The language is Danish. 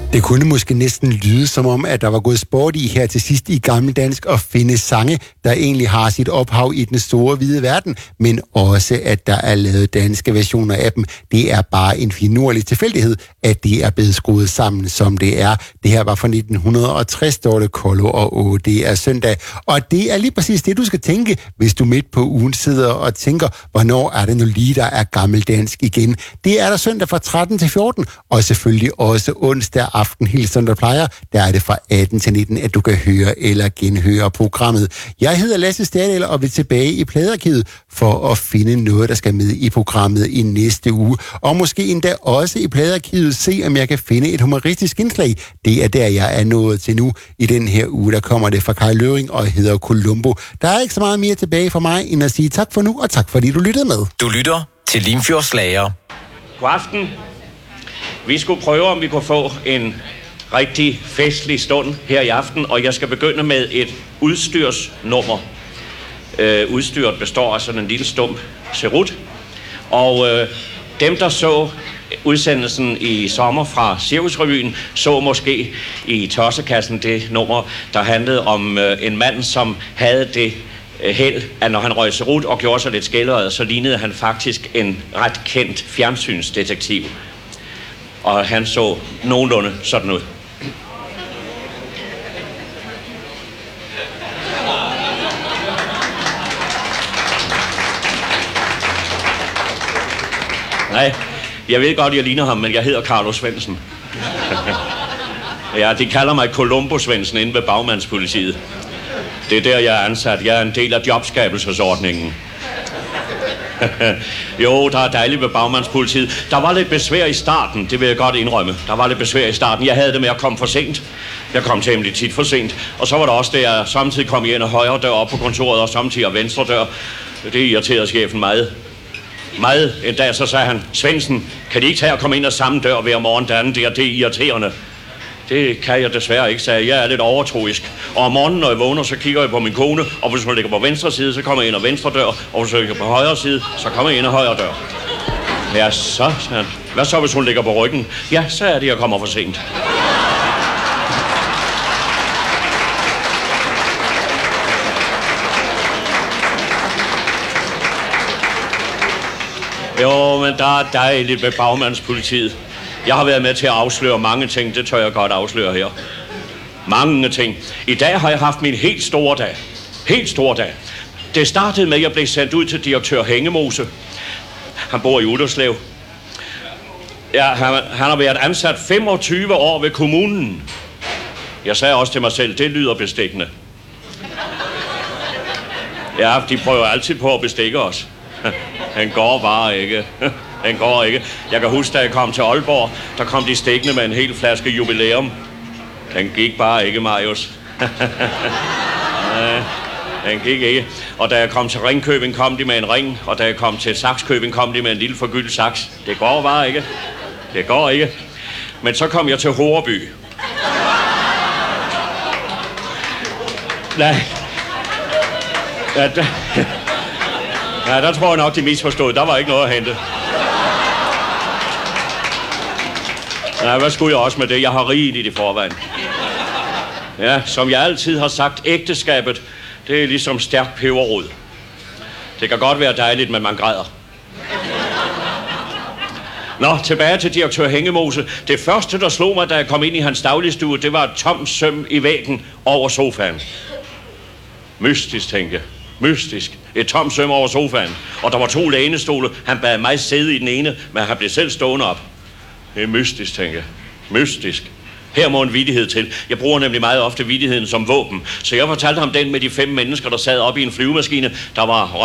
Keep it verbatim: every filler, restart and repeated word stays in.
Det kunne måske næsten lyde som om, at der var gået sport i her til sidst i gammeldansk at finde sange, der egentlig har sit ophav i den store hvide verden, men også at der er lavet danske versioner af dem. Det er bare en finurlig tilfældighed, at det er blevet skruet sammen, som det er. Det her var fra nitten tres, står det Kollo og Åge, det er søndag. Og det er lige præcis det, du skal tænke, hvis du midt på ugen sidder og tænker, hvornår er det nu lige, der er gammeldansk igen. Det er der søndag fra tretten til fjorten, og selvfølgelig også onsdag aften, helt som der plejer. Der er det fra atten til nitten, at du kan høre eller genhøre programmet. Jeg hedder Lasse Stadel og vil tilbage i pladearkivet for at finde noget, der skal med i programmet i næste uge. Og måske endda også i pladearkivet se, om jeg kan finde et humoristisk indslag. Det er der, jeg er nået til nu. I den her uge, der kommer det fra Kai Løving og hedder Columbo. Der er ikke så meget mere tilbage for mig, end at sige tak for nu, og tak fordi du lyttede med. Du lytter til Limfjords Slager. God aften. Vi skulle prøve, om vi kunne få en rigtig festlig stund her i aften, og jeg skal begynde med et udstyrsnummer. Øh, udstyret består af sådan en lille stump cerut, og øh, dem, der så udsendelsen i sommer fra Cirkusrevyen, så måske i tossekassen det nummer, der handlede om øh, en mand, som havde det øh, held, at når han røg cerut og gjorde sig lidt skælderøjet, så lignede han faktisk en ret kendt fjernsynsdetektiv. Og han så nogenlunde sådan ud. Nej, jeg ved godt, jeg ligner ham, men jeg hedder Carlo Svendsen. Ja, de kalder mig Columbo Svendsen inde ved Bagmandspolitiet. Det er der, jeg er ansat. Jeg er en del af jobskabelsesordningen. Jo, der er dejligt ved Bagmandspolitiet. Der var lidt besvær i starten, det vil jeg godt indrømme. Der var lidt besvær i starten. Jeg havde det med at komme for sent. Jeg kom temmelig tit for sent. Og så var der også det, at jeg samtidig kom ind af højre dør op på kontoret, og samtidig af venstre dør. Det irriterede chefen meget. Meget. En dag så sagde han, Svendsen, kan de ikke tage og komme ind af samme dør hver morgen? Det andet, det er, det er irriterende. Det kan jeg desværre ikke, sagde jeg. Jeg er lidt overtroisk. Og om morgenen, når jeg vågner, så kigger jeg på min kone, og hvis hun ligger på venstre side, så kommer jeg ind ad venstre dør, og hvis hun ligger på højre side, så kommer jeg ind ad højre dør. Ja, så, sagde han. Hvad så, hvis hun ligger på ryggen? Ja, så er det, jeg kommer for sent. Jo, men der er dejligt ved Bagmandspolitiet. Jeg har været med til at afsløre mange ting, det tør jeg godt afsløre her. Mange ting. I dag har jeg haft min helt store dag. Helt store dag. Det startede med, at jeg blev sendt ud til direktør Hængemose. Han bor i Utterslev. Ja, han, han har været ansat femogtyve år ved kommunen. Jeg sagde også til mig selv, det lyder bestikkende. Ja, de prøver altid på at bestikke os. Han går bare ikke. Den går ikke. Jeg kan huske, da jeg kom til Aalborg, der kom de stikkende med en hel flaske jubilæum. Den gik bare ikke, Marius. Den gik ikke. Og da jeg kom til Ringkøbing, kom de med en ring. Og da jeg kom til Sakskøbing, kom de med en lille forgyldt saks. Det går bare ikke. Det går ikke. Men så kom jeg til Horreby. Nej. Ja, der, ja, der tror jeg nok, de misforstod. Der var ikke noget at hente. Ja, hvad skulle jeg også med det? Jeg har rigeligt i forvejen. Ja, som jeg altid har sagt, ægteskabet, det er ligesom stærk peberrod. Det kan godt være dejligt, men man græder. Nå, tilbage til direktør Hængemose. Det første, der slog mig, da jeg kom ind i hans dagligstue, det var et tomt søm i væggen over sofaen. Mystisk, tænkte jeg. Mystisk. Et tomt søm over sofaen. Og der var to lænestole. Han bad mig sidde i den ene, men han blev selv stående op. Det er mystisk, tænker jeg. Mystisk. Her må en vittighed til. Jeg bruger nemlig meget ofte vittigheden som våben. Så jeg fortalte ham den med de fem mennesker, der sad op i en flyvemaskine, der var